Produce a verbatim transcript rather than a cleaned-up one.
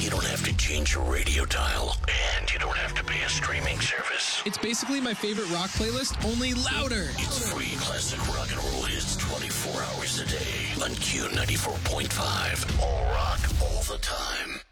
You don't have to change your radio dial, and you don't have to pay a streaming service. It's basically my favorite rock playlist, only louder. It's free classic rock and roll hits twenty-four hours a day on Q ninety-four point five. All rock, all the time.